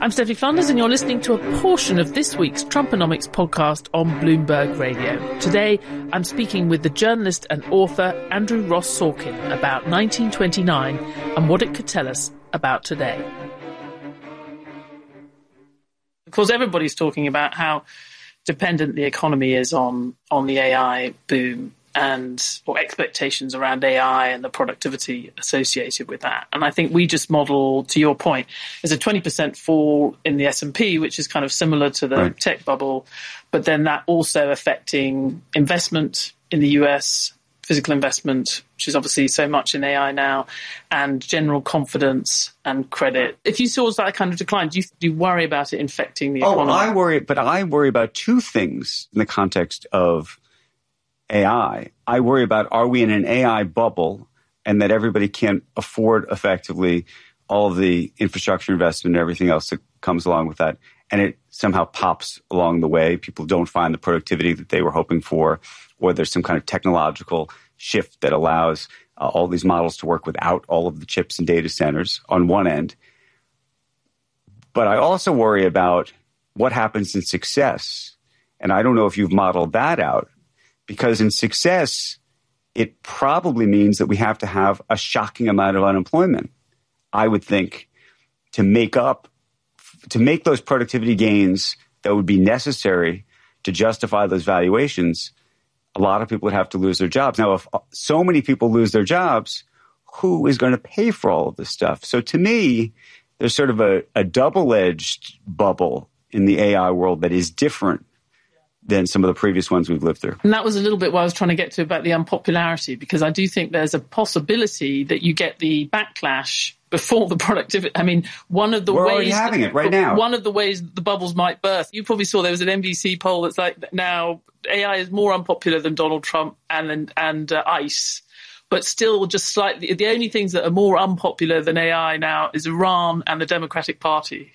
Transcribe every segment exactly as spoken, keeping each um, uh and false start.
I'm Stephanie Flanders, and you're listening to a portion of this week's Trumponomics podcast on Bloomberg Radio. Today, I'm speaking with the journalist and author Andrew Ross Sorkin about nineteen twenty-nine and what it could tell us about today. Of course, everybody's talking about how dependent the economy is on, on the A I boom and or expectations around A I and the productivity associated with that. And I think we just model, to your point, there's a twenty percent fall in the S and P, which is kind of similar to the right. tech bubble, but then that also affecting investment in the U S, physical investment, which is obviously so much in A I now, and general confidence and credit. If you saw that kind of decline, do you, do you worry about it infecting the economy? Oh, I worry, but I worry about two things in the context of A I. I worry about, are we in an A I bubble and that everybody can't afford effectively all of the infrastructure investment and everything else that comes along with that, and it somehow pops along the way. People don't find the productivity that they were hoping for, or there's some kind of technological shift that allows uh, all these models to work without all of the chips and data centers on one end. But I also worry about what happens in success. And I don't know if you've modeled that out, because in success, it probably means that we have to have a shocking amount of unemployment, I would think, to make up, to make those productivity gains that would be necessary to justify those valuations. A lot of people would have to lose their jobs. Now, if so many people lose their jobs, who is going to pay for all of this stuff? So to me, there's sort of a, a double-edged bubble in the A I world that is different than some of the previous ones we've lived through. And that was a little bit what I was trying to get to about the unpopularity, because I do think there's a possibility that you get the backlash before the productivity. I mean, one of the We're ways... already having it right now. One of the ways the bubbles might burst. You probably saw there was an N B C poll that's like, now A I is more unpopular than Donald Trump and, and uh, ICE. But still just slightly, the only things that are more unpopular than A I now is Iran and the Democratic Party.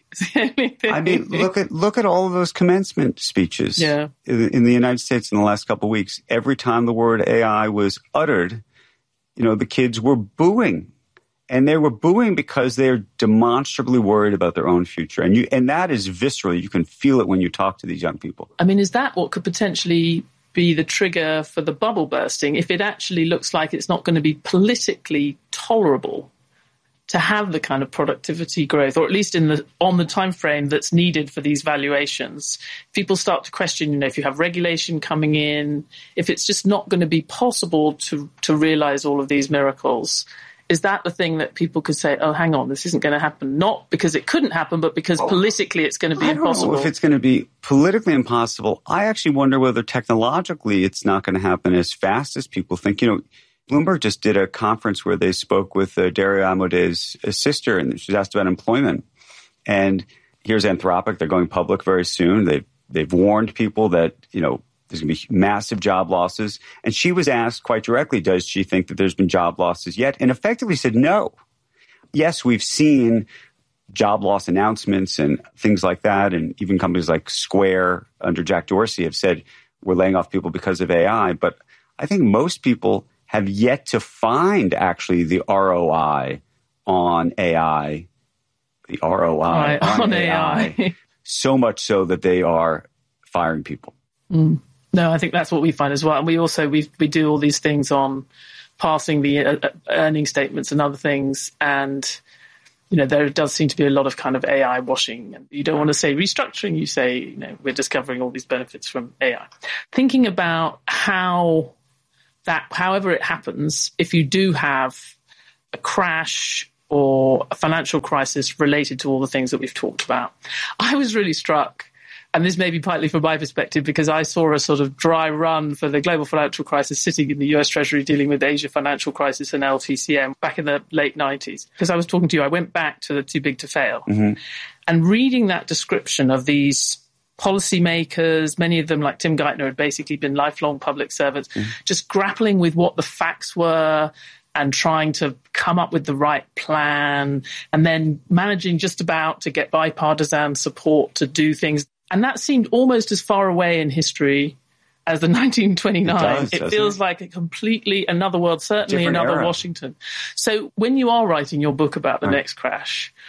I mean, look at look at all of those commencement speeches yeah. in, in the United States in the last couple of weeks. Every time the word A I was uttered, you know, the kids were booing. And they were booing because they're demonstrably worried about their own future. And you, and that is visceral. You can feel it when you talk to these young people. I mean, is that what could potentially be the trigger for the bubble bursting, if it actually looks like it's not going to be politically tolerable to have the kind of productivity growth, or at least in the on the time frame that's needed for these valuations? People start to question, you know, if you have regulation coming in, if it's just not going to be possible to to realize all of these miracles. Is that the thing that people could say, oh, hang on, this isn't going to happen? Not because it couldn't happen, but because oh, politically it's going to be I don't impossible. know if it's going to be politically impossible. I actually wonder whether technologically it's not going to happen as fast as people think. You know, Bloomberg just did a conference where they spoke with uh, Dario Amodei's sister, and she was asked about employment. And here's Anthropic. They're going public very soon. They've, they've warned people that, you know, there's going to be massive job losses. And she was asked quite directly, does she think that there's been job losses yet? And effectively said no. Yes, we've seen job loss announcements and things like that. And even companies like Square under Jack Dorsey have said we're laying off people because of A I. But I think most people have yet to find actually the R O I on A I, the R O I right, on, on A I. A I. So much so that they are firing people. Mm. No, I think that's what we find as well. And we also, we we do all these things on passing the uh, earning statements and other things. And, you know, there does seem to be a lot of kind of A I washing. And you don't want to say restructuring. You say, you know, we're discovering all these benefits from A I. Thinking about how that, however it happens, if you do have a crash or a financial crisis related to all the things that we've talked about, I was really struck. And this may be partly from my perspective, because I saw a sort of dry run for the global financial crisis sitting in the U S Treasury dealing with the Asia financial crisis and L T C M back in the late nineties. Because I was talking to you, I went back to the Too Big to Fail. Mm-hmm. And reading that description of these policymakers, many of them like Tim Geithner had basically been lifelong public servants, mm-hmm. just grappling with what the facts were and trying to come up with the right plan, and then managing just about to get bipartisan support to do things. And that seemed almost as far away in history as the nineteen twenty-nine. It, does, it feels it? like a completely another world, certainly Different another era. Washington. So when you are writing your book about the right. next crash,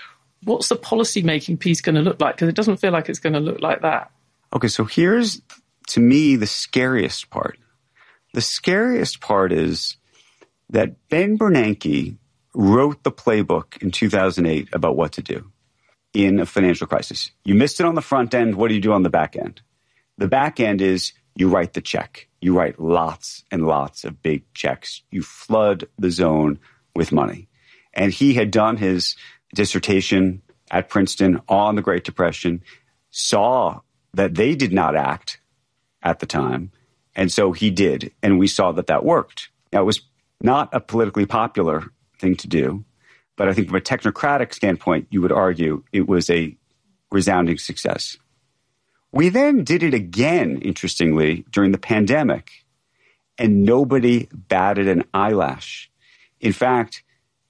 what's the policy-making piece going to look like? Because it doesn't feel like it's going to look like that. Okay, so here's, to me, the scariest part. The scariest part is that Ben Bernanke wrote the playbook in two thousand eight about what to do in a financial crisis. You missed it on the front end. What do you do on the back end? The back end is you write the check. You write lots and lots of big checks. You flood the zone with money. And he had done his dissertation at Princeton on the Great Depression, saw that they did not act at the time. And so he did. And we saw that that worked. Now, it was not a politically popular thing to do. But I think from a technocratic standpoint, you would argue it was a resounding success. We then did it again, interestingly, during the pandemic, and nobody batted an eyelash. In fact,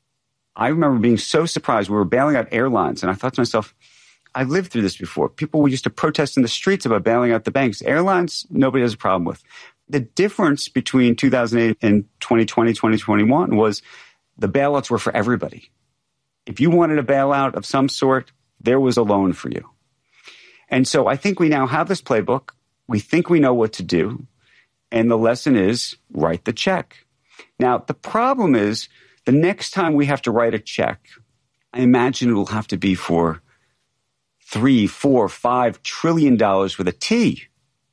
I remember being so surprised. We were bailing out airlines, and I thought to myself, I've lived through this before. People used to protest in the streets about bailing out the banks. Airlines, nobody has a problem with. The difference between two thousand eight and twenty twenty, twenty twenty-one was the bailouts were for everybody. If you wanted a bailout of some sort, there was a loan for you. And so I think we now have this playbook. We think we know what to do. And the lesson is write the check. Now, the problem is the next time we have to write a check, I imagine it will have to be for three, four, five trillion dollars with a T.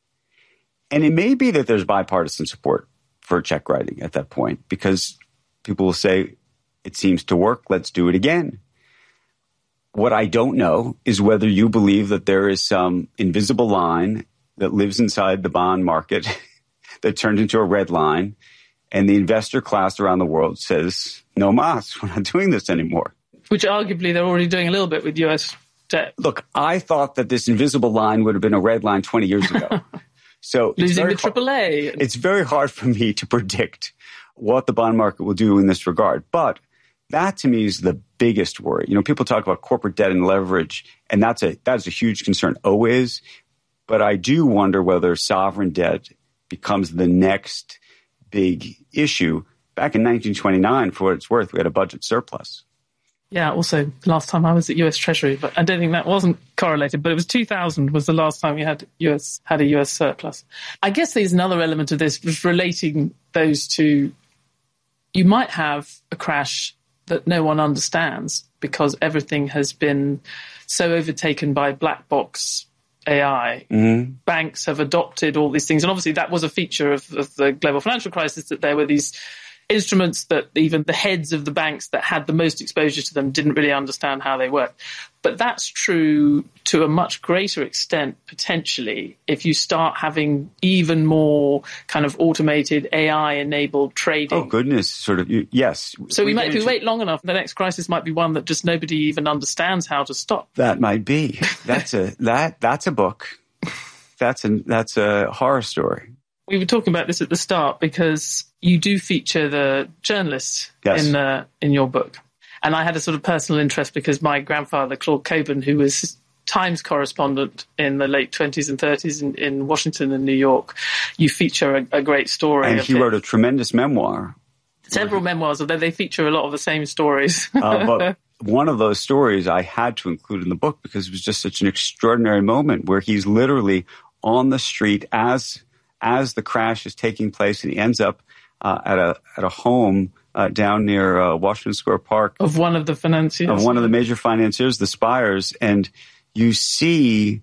And it may be that there's bipartisan support for check writing at that point because people will say, it seems to work, let's do it again. What I don't know is whether you believe that there is some invisible line that lives inside the bond market that turned into a red line, and the investor class around the world says, no mas, we're not doing this anymore. Which arguably they're already doing a little bit with U S debt. Look, I thought that this invisible line would have been a red line twenty years ago. So losing the triple A. It's very hard for me to predict what the bond market will do in this regard. But that to me is the biggest worry. You know, people talk about corporate debt and leverage, and that's a that's a huge concern always. But I do wonder whether sovereign debt becomes the next big issue. Back in nineteen twenty-nine, for what it's worth, we had a budget surplus. Yeah, also, last time I was at U S Treasury, but I don't think that wasn't correlated, but it was two thousand was the last time we had U S had a U S surplus. I guess there's another element of this, was relating those two. You might have a crash that no one understands because everything has been so overtaken by black box A I. Mm-hmm. Banks have adopted all these things. And obviously that was a feature of, of the global financial crisis, that there were these instruments that even the heads of the banks that had the most exposure to them didn't really understand how they worked. But that's true to a much greater extent, potentially, if you start having even more kind of automated A I-enabled trading. Oh, goodness. Sort of, yes. So we, we might, if we wait long enough, the next crisis might be one that just nobody even understands how to stop. That might be. That's a that that's a book. That's a that's a horror story. We were talking about this at the start because you do feature the journalists yes. in the, in your book. And I had a sort of personal interest because my grandfather, Claude Cockburn, who was Times correspondent in the late twenties and thirties in, in Washington and New York, you feature a, a great story. And of he it. wrote a tremendous memoir. Several memoirs, although they feature a lot of the same stories. uh, but one of those stories I had to include in the book because it was just such an extraordinary moment where he's literally on the street as as the crash is taking place, and he ends up uh, at a at a home uh, down near uh, Washington Square Park of one of the financiers, of one of the major financiers, the Spires, and you see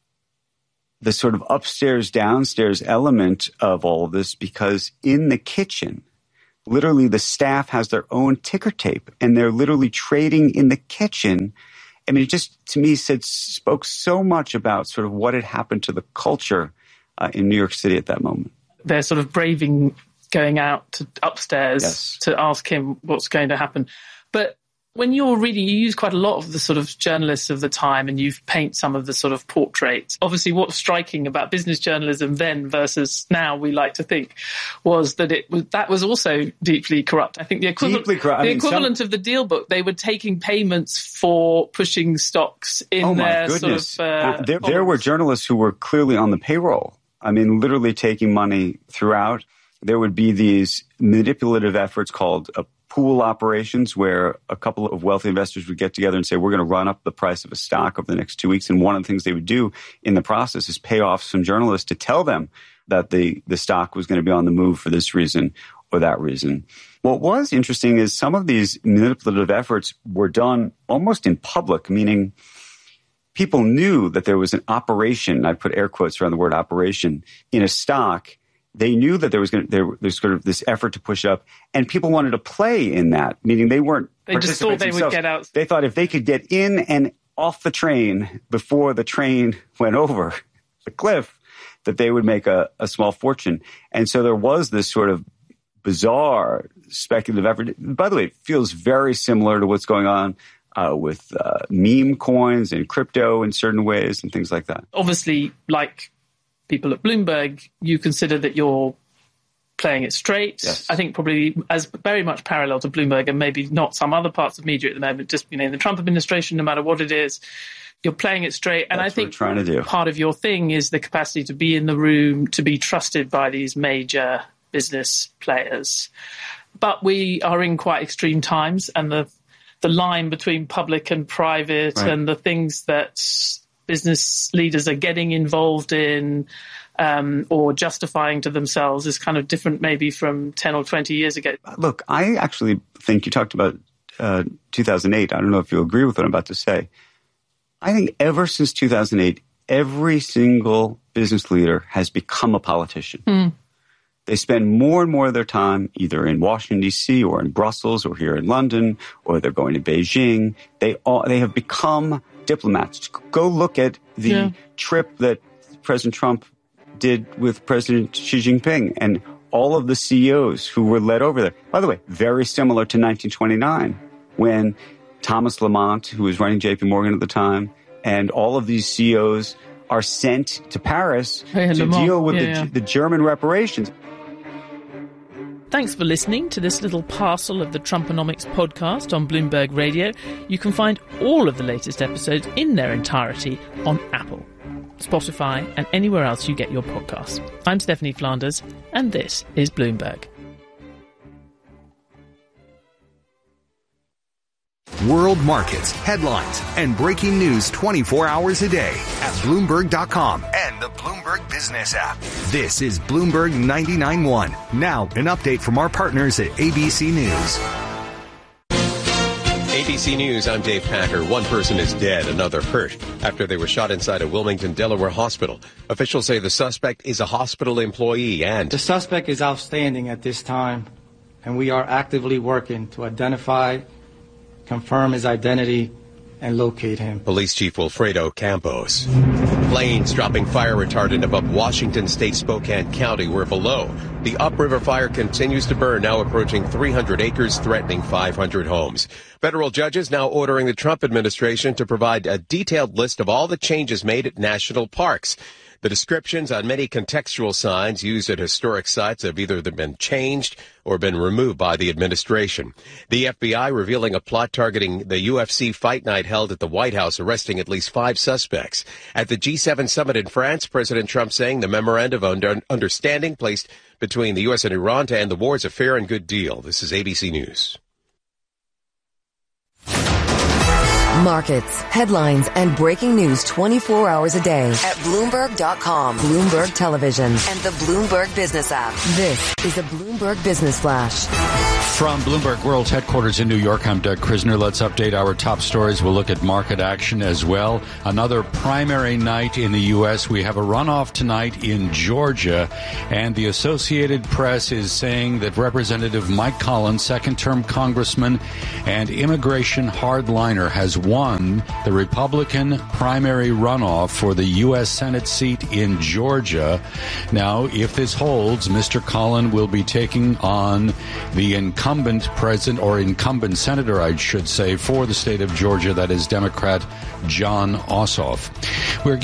the sort of upstairs downstairs element of all of this because in the kitchen, literally the staff has their own ticker tape, and they're literally trading in the kitchen. I mean, it just to me said spoke so much about sort of what had happened to the culture Uh, in New York City at that moment. They're sort of braving going out to upstairs yes. to ask him what's going to happen. But when you're reading, you use quite a lot of the sort of journalists of the time and you paint some of the sort of portraits. Obviously, what's striking about business journalism then versus now, we like to think, was that it was that was also deeply corrupt. I think the equivalent, deeply corrupt. I the mean, equivalent some... of the Deal book, they were taking payments for pushing stocks in oh their goodness. sort of uh, uh, there, there were journalists who were clearly on the payroll. I mean, literally taking money throughout. There would be these manipulative efforts called uh, pool operations where a couple of wealthy investors would get together and say, we're going to run up the price of a stock over the next two weeks. And one of the things they would do in the process is pay off some journalists to tell them that the, the stock was going to be on the move for this reason or that reason. What was interesting is some of these manipulative efforts were done almost in public, meaning people knew that there was an operation, I put air quotes around the word operation, in a stock. They knew that there was going to, there was sort of this effort to push up, and people wanted to play in that, meaning they weren't. They just thought they themselves. would get out. They thought if they could get in and off the train before the train went over the cliff, that they would make a, a small fortune. And so there was this sort of bizarre speculative effort. By the way, it feels very similar to what's going on uh, with uh, meme coins and crypto in certain ways and things like that. Obviously, like people at Bloomberg, you consider that you're playing it straight. Yes. I think probably as very much parallel to Bloomberg and maybe not some other parts of media at the moment, just, you know, the Trump administration, no matter what it is, you're playing it straight. And That's I think what we're trying to do. Part of your thing is the capacity to be in the room, to be trusted by these major business players. But we are in quite extreme times, and the the line between public and private right. and the things that business leaders are getting involved in um, or justifying to themselves is kind of different maybe from ten or twenty years ago. Look, I actually think you talked about uh, two thousand eight. I don't know if you agree with what I'm about to say. I think ever since two thousand eight, every single business leader has become a politician. Mm. They spend more and more of their time either in Washington, D C or in Brussels or here in London, or they're going to Beijing. They all, they have become diplomats. Go look at the yeah. trip that President Trump did with President Xi Jinping and all of the C E Os who were led over there. By the way, very similar to nineteen twenty-nine when Thomas Lamont, who was running J P Morgan at the time, and all of these C E Os are sent to Paris hey, to Lamont. deal with yeah, the, yeah. the German reparations. Thanks for listening to this little parcel of the Trumponomics podcast on Bloomberg Radio. You can find all of the latest episodes in their entirety on Apple, Spotify, and anywhere else you get your podcasts. I'm Stephanie Flanders, and this is Bloomberg. World markets, headlines, and breaking news twenty-four hours a day at Bloomberg dot com and the Bloomberg Business app. This is Bloomberg ninety-nine point one. Now, an update from our partners at A B C News. A B C News, I'm Dave Packer. One person is dead, another hurt after they were shot inside a Wilmington, Delaware hospital. Officials say the suspect is a hospital employee and... The suspect is outstanding at this time, and we are actively working to identify, confirm his identity, and locate him. Police Chief Wilfredo Campos. Flames dropping fire retardant above Washington State, Spokane County, where below the upriver fire continues to burn, now approaching three hundred acres, threatening five hundred homes. Federal judges now ordering the Trump administration to provide a detailed list of all the changes made at national parks. The descriptions on many contextual signs used at historic sites have either been changed or been removed by the administration. The F B I revealing a plot targeting the U F C fight night held at the White House, arresting at least five suspects. At the G seven summit in France, President Trump saying the memorandum of understanding placed between the U S and Iran to end the war is a fair and good deal. This is A B C News. Markets, headlines, and breaking news twenty-four hours a day at Bloomberg dot com, Bloomberg Television, and the Bloomberg Business app. This is a Bloomberg Business Flash. From Bloomberg World's headquarters in New York, I'm Doug Krisner. Let's update our top stories. We'll look at market action as well. Another primary night in the U S. We have a runoff tonight in Georgia, and the Associated Press is saying that Representative Mike Collins, second-term congressman and immigration hardliner, has won the Republican primary runoff for the U S. Senate seat in Georgia. Now, if this holds, Mister Collins will be taking on the incumbent president, or incumbent senator, I should say, for the state of Georgia, that is Democrat Jon Ossoff. We're